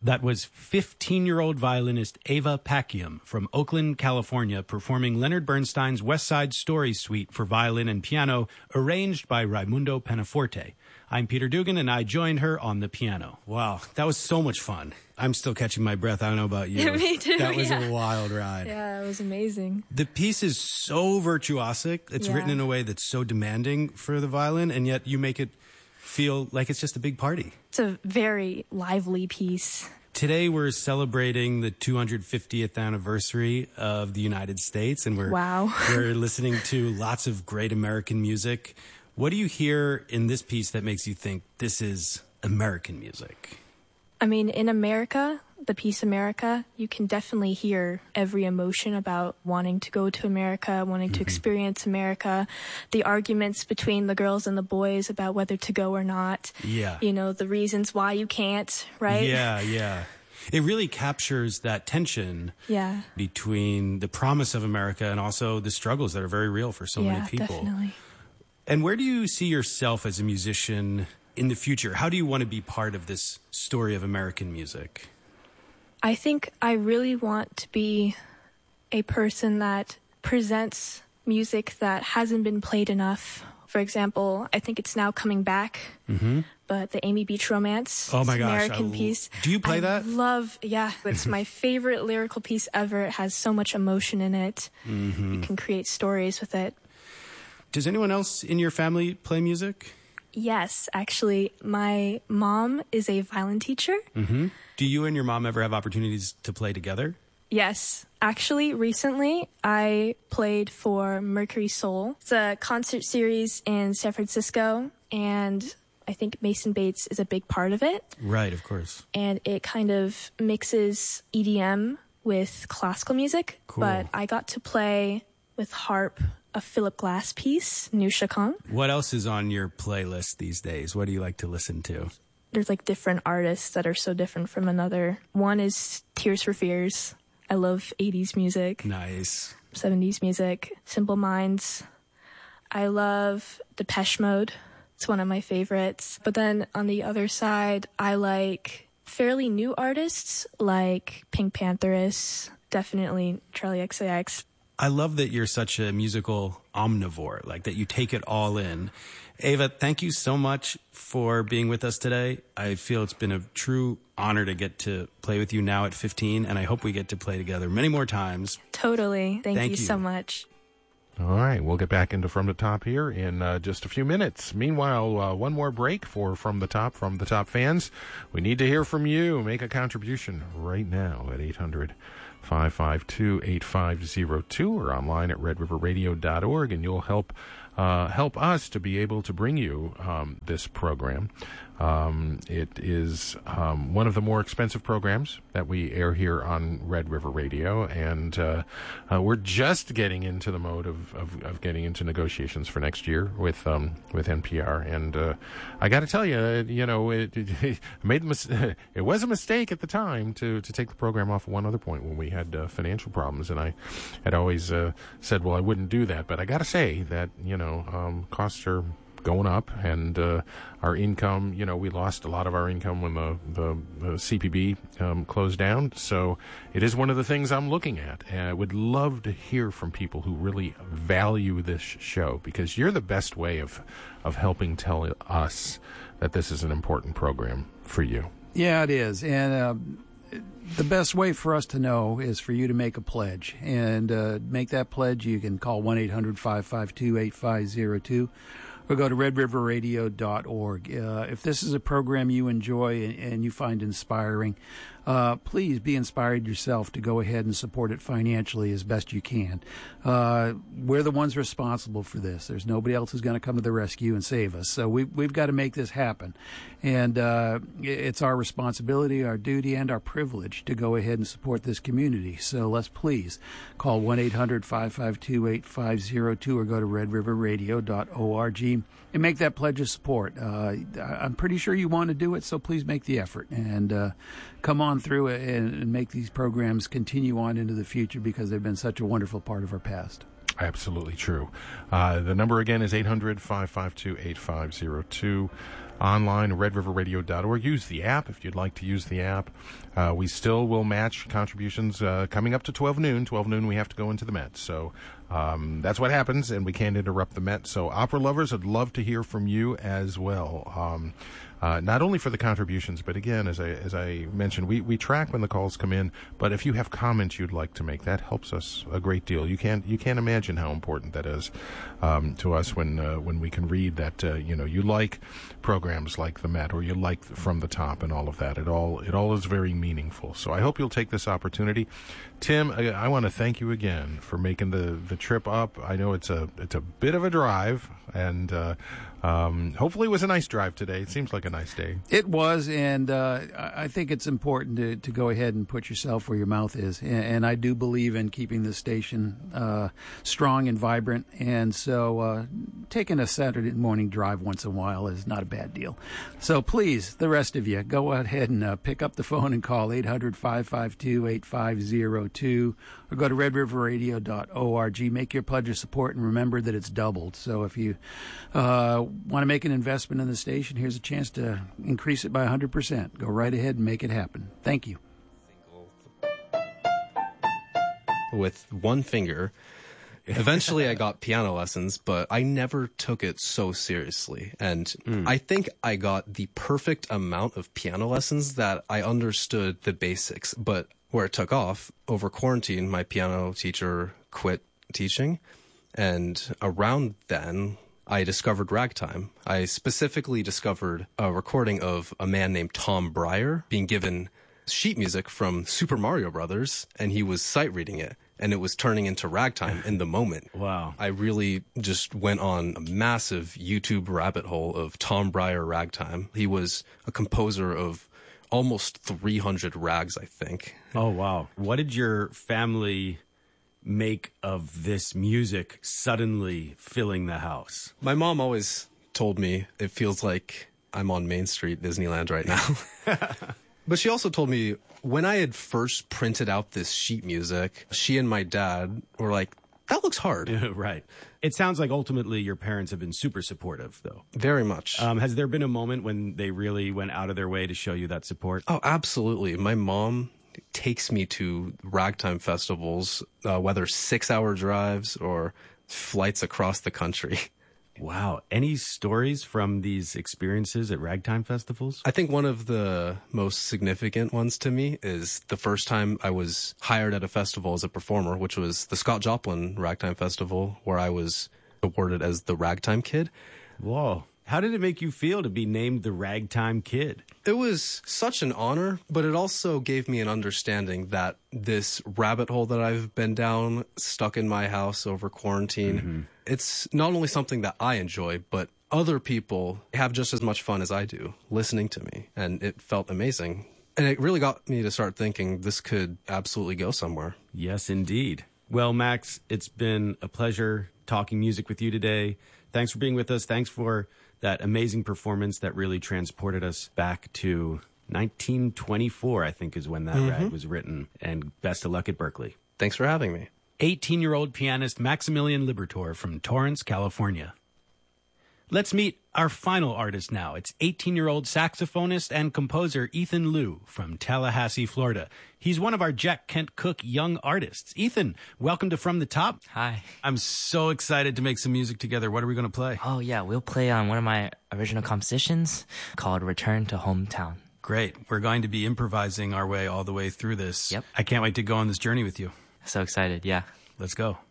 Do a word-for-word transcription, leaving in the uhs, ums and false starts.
That was fifteen-year-old violinist Ava Packiam from Oakland, California, performing Leonard Bernstein's West Side Story Suite for violin and piano, arranged by Raimundo Penaforte. I'm Peter Dugan, and I joined her on the piano. Wow, that was so much fun. I'm still catching my breath. I don't know about you. Me too. That was yeah. a wild ride. Yeah, it was amazing. The piece is so virtuosic. It's yeah. written in a way that's so demanding for the violin, and yet you make it feel like it's just a big party. It's a very lively piece. Today we're celebrating the two hundred fiftieth anniversary of the United States, and we're wow. we're listening to lots of great American music. What do you hear in this piece that makes you think this is American music? I mean, in America, the piece America, you can definitely hear every emotion about wanting to go to America, wanting mm-hmm. to experience America, the arguments between the girls and the boys about whether to go or not. Yeah. You know, the reasons why you can't, right? Yeah, yeah. It really captures that tension yeah. between the promise of America and also the struggles that are very real for so yeah, many people. Definitely. And where do you see yourself as a musician in the future? How do you want to be part of this story of American music? I think I really want to be a person that presents music that hasn't been played enough. For example, I think it's now coming back, mm-hmm. but the Amy Beach Romance, oh my gosh, American l- piece. Do you play I that? love, yeah. It's my favorite lyrical piece ever. It has so much emotion in it. Mm-hmm. You can create stories with it. Does anyone else in your family play music? Yes, actually, my mom is a violin teacher. Mm-hmm. Do you and your mom ever have opportunities to play together? Yes. Actually, recently, I played for Mercury Soul. It's a concert series in San Francisco, and I think Mason Bates is a big part of it. Right, of course. And it kind of mixes E D M with classical music. Cool. But I got to play with harp a Philip Glass piece, Nusha Khan. What else is on your playlist these days? What do you like to listen to? There's like different artists that are so different from another. One is Tears for Fears. I love eighties music. Nice. seventies music. Simple Minds. I love Depeche Mode. It's one of my favorites. But then on the other side, I like fairly new artists like Pink Pantheress, definitely Charlie X C X. I love that you're such a musical omnivore, like that you take it all in. Ava, thank you so much for being with us today. I feel it's been a true honor to get to play with you now at fifteen, and I hope we get to play together many more times. Totally. Thank, Thank you, you so much. All right, we'll get back into From the Top here in uh, just a few minutes. Meanwhile, uh, one more break for From the Top, From the Top fans. We need to hear from you. Make a contribution right now at eight hundred, five five two, eight five zero two or online at red river radio dot org, and you'll help uh, help us to be able to bring you um, this program. Um, it is um, one of the more expensive programs that we air here on Red River Radio, and uh, uh, we're just getting into the mode of, of, of getting into negotiations for next year with um, with N P R. And uh, I got to tell you, you know, it, it, it made mis- it was a mistake at the time to, to take the program off at one other point when we had uh, financial problems, and I had always uh, said, well, I wouldn't do that. But I got to say that, you know, um, costs are going up, and uh, our income, you know, we lost a lot of our income when the, the, the C P B um, closed down. So it is one of the things I'm looking at. And I would love to hear from people who really value this show, because you're the best way of, of helping tell us that this is an important program for you. Yeah, it is. And uh, the best way for us to know is for you to make a pledge. And uh, make that pledge, you can call one eight hundred, five five two, eight five zero two. Or go to red river radio dot org. Uh, if this is a program you enjoy and, and you find inspiring, uh, please be inspired yourself to go ahead and support it financially as best you can. Uh, we're the ones responsible for this. There's nobody else who's going to come to the rescue and save us. So we, we've got to make this happen. And uh, it's our responsibility, our duty, and our privilege to go ahead and support this community. So let's please call one eight hundred, five five two, eight five zero two or go to red river radio dot org and make that pledge of support. Uh, I'm pretty sure you want to do it, so please make the effort and uh, come on through it and, and make these programs continue on into the future, because they've been such a wonderful part of our past. Absolutely true. Uh, the number again is eight hundred, five five two, eight five zero two. online, red river radio dot org. Use the app if you'd like to use the app. Uh, we still will match contributions uh, coming up to twelve noon. twelve noon, we have to go into the Met. So um, that's what happens, and we can't interrupt the Met. So opera lovers, I'd love to hear from you as well. Um, Uh, not only for the contributions, but again, as I as I mentioned, we, we track when the calls come in. But if you have comments you'd like to make, that helps us a great deal. You can't you can't imagine how important that is um, to us when uh, when we can read that uh, you know you like programs like the Met or you like From the Top and all of that. It all it all is very meaningful. So I hope you'll take this opportunity. Tim, I, I want to thank you again for making the, the trip up. I know it's a it's a bit of a drive, and uh, um, hopefully it was a nice drive today. It seems like a nice day. It was, and uh, I think it's important to, to go ahead and put yourself where your mouth is. And, and I do believe in keeping the station uh, strong and vibrant. And so uh, taking a Saturday morning drive once in a while is not a bad deal. So please, the rest of you, go ahead and uh, pick up the phone and call eight hundred, five five two, eight five zero two or go to red river radio dot org. Make your pledge of support, and remember that it's doubled. So if you uh, want to make an investment in the station, here's a chance to increase it by one hundred percent. Go right ahead and make it happen. Thank you. With one finger. Eventually I got piano lessons, but I never took it so seriously. And mm. I think I got the perfect amount of piano lessons that I understood the basics. But where it took off, over quarantine, my piano teacher quit teaching. And around then, I discovered ragtime. I specifically discovered a recording of a man named Tom Breyer being given sheet music from Super Mario Brothers, and he was sight reading it, and it was turning into ragtime in the moment. Wow. I really just went on a massive YouTube rabbit hole of Tom Breyer ragtime. He was a composer of almost three hundred rags, I think. Oh, wow. What did your family make of this music suddenly filling the house? My mom always told me it feels like I'm on Main Street, Disneyland right now. But she also told me when I had first printed out this sheet music, she and my dad were like, that looks hard. Right. It sounds like ultimately your parents have been super supportive, though. Very much. Um, has there been a moment when they really went out of their way to show you that support? Oh, absolutely. My mom takes me to ragtime festivals, uh, whether six-hour drives or flights across the country. Wow. Any stories from these experiences at ragtime festivals? I think one of the most significant ones to me is the first time I was hired at a festival as a performer, which was the Scott Joplin Ragtime Festival, where I was awarded as the Ragtime Kid. Whoa. How did it make you feel to be named the Ragtime Kid? It was such an honor, but it also gave me an understanding that this rabbit hole that I've been down, stuck in my house over quarantine, mm-hmm. it's not only something that I enjoy, but other people have just as much fun as I do listening to me. And it felt amazing. And it really got me to start thinking this could absolutely go somewhere. Yes, indeed. Well, Max, it's been a pleasure talking music with you today. Thanks for being with us. Thanks for that amazing performance that really transported us back to nineteen twenty-four, I think is when that mm-hmm. rag was written. And best of luck at Berklee. Thanks for having me. eighteen-year-old pianist Maximilian Libertor from Torrance, California. Let's meet our final artist now. It's eighteen-year-old saxophonist and composer Ethan Liu from Tallahassee, Florida. He's one of our Jack Kent Cooke Young Artists. Ethan, welcome to From the Top. Hi. I'm so excited to make some music together. What are we going to play? Oh, yeah. We'll play on one of my original compositions called Return to Hometown. Great. We're going to be improvising our way all the way through this. Yep. I can't wait to go on this journey with you. So excited, yeah. Let's go.